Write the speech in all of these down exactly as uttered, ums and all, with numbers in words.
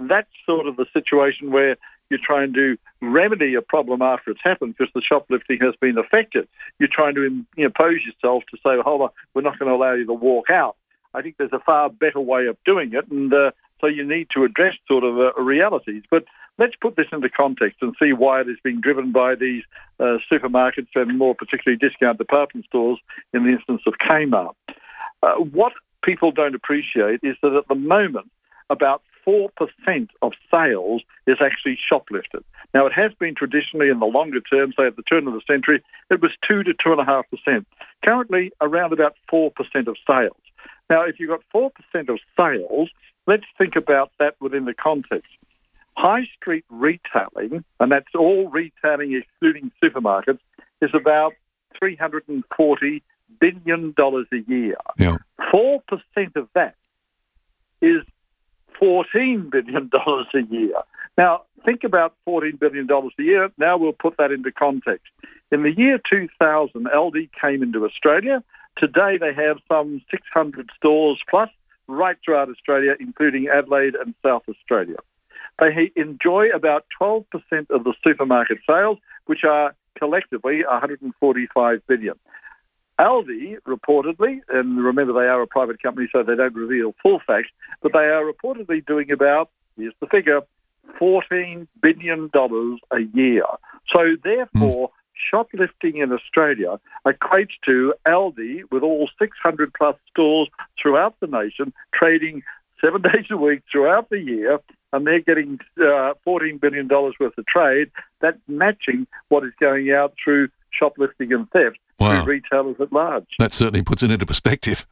that's sort of the situation where you're trying to remedy a problem after it's happened because the shoplifting has been affected. You're trying to impose yourself to say, hold on, we're not going to allow you to walk out. I think there's a far better way of doing it, and uh, so you need to address sort of uh, realities. But let's put this into context and see why it is being driven by these uh, supermarkets and more particularly discount department stores in the instance of Kmart. Uh, what people don't appreciate is that at the moment, about four percent of sales is actually shoplifted. Now, it has been traditionally in the longer term, say at the turn of the century, it was two to two point five percent. Currently, around about four percent of sales. Now, if you've got four percent of sales, let's think about that within the context. High street retailing, and that's all retailing excluding supermarkets, is about three hundred forty billion dollars a year. Yeah. four percent of that is fourteen billion dollars a year. Now, think about fourteen billion dollars a year. Now we'll put that into context. In the year two thousand, Aldi came into Australia. Today they have some six hundred stores plus right throughout Australia, including Adelaide and South Australia. They enjoy about twelve percent of the supermarket sales, which are collectively one hundred forty-five billion dollars. Aldi, reportedly, and remember they are a private company, so they don't reveal full facts, but they are reportedly doing about, here's the figure, fourteen billion dollars a year. So therefore, mm. shoplifting in Australia equates to Aldi, with all six hundred plus stores throughout the nation, trading seven days a week throughout the year, and they're getting uh, fourteen billion dollars worth of trade. That's matching what is going out through shoplifting and theft. Wow. Through retailers at large. That certainly puts it into perspective.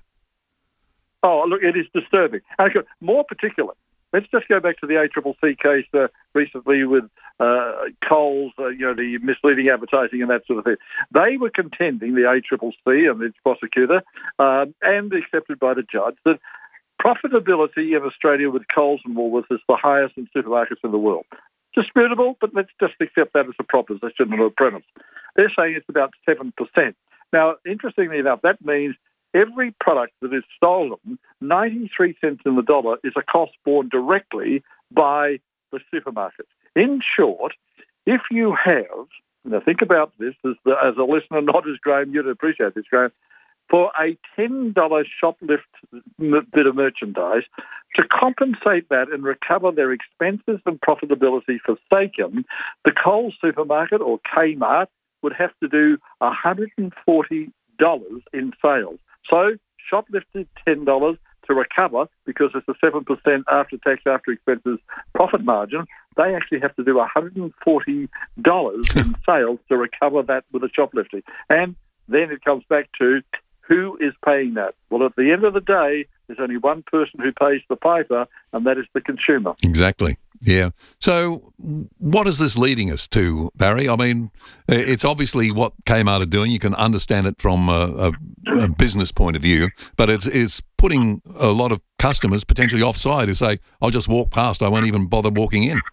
Oh, look, it is disturbing. And more particularly, let's just go back to the A C C C case uh, recently with uh, Coles, uh, you know, the misleading advertising and that sort of thing. They were contending, the A C C C and its prosecutor, um, and accepted by the judge, that profitability in Australia with Coles and Woolworths is the highest in supermarkets in the world. Disputable, but let's just accept that as a proposition or a premise. They're saying it's about seven percent. Now, interestingly enough, that means every product that is stolen, ninety-three cents in the dollar, is a cost borne directly by the supermarkets. In short, if you have, now think about this, as, the, as a listener, not as Graham, you'd appreciate this, Graham, for a ten dollars shoplift bit of merchandise, to compensate that and recover their expenses and profitability forsaken, the Coles supermarket or Kmart would have to do one hundred forty dollars in sales. So shoplifted ten dollars to recover, because it's a seven percent after-tax, after-expenses profit margin, they actually have to do one hundred forty dollars in sales to recover that with a shoplifting. And then it comes back to, who is paying that? Well, at the end of the day, there's only one person who pays the piper, and that is the consumer. Exactly. Yeah. So what is this leading us to, Barry? I mean, it's obviously what Kmart are doing. You can understand it from a, a, a business point of view, but it's, it's putting a lot of customers potentially offside who say, I'll just walk past, I won't even bother walking in.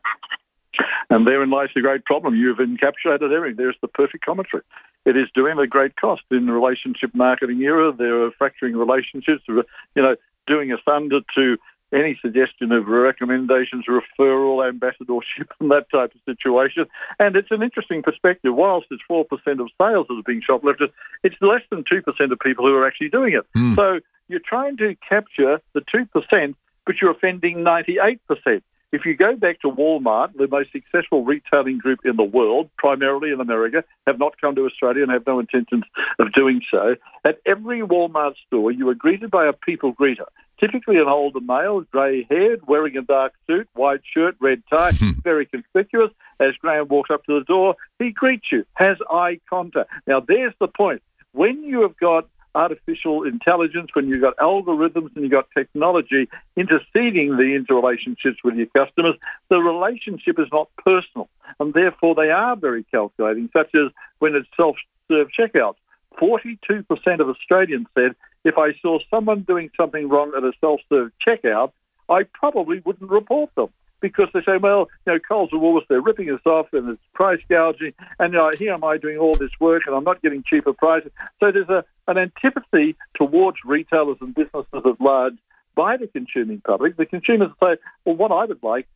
And therein lies the great problem. You've encapsulated everything. There's the perfect commentary. It is doing a great cost in the relationship marketing era. They're fracturing relationships, you know, doing us under to any suggestion of recommendations, referral, ambassadorship, and that type of situation. And it's an interesting perspective. Whilst it's four percent of sales that are being shoplifted, it's less than two percent of people who are actually doing it. Mm. So you're trying to capture the two percent, but you're offending ninety-eight percent. If you go back to Walmart, the most successful retailing group in the world, primarily in America, have not come to Australia and have no intentions of doing so. At every Walmart store, you are greeted by a people greeter, typically an older male, grey-haired, wearing a dark suit, white shirt, red tie, very conspicuous. As Graham walks up to the door, he greets you, has eye contact. Now, there's the point. When you have got artificial intelligence, when you've got algorithms and you've got technology interceding the interrelationships with your customers, the relationship is not personal, and therefore they are very calculating, such as when it's self-serve checkouts. forty-two percent of Australians said, if I saw someone doing something wrong at a self-serve checkout, I probably wouldn't report them. Because they say, well, you know, Coles and Woolworths, they're ripping us off and it's price gouging, and you know, here am I doing all this work and I'm not getting cheaper prices. So there's a, an antipathy towards retailers and businesses at large by the consuming public. The consumers say, well, what I would like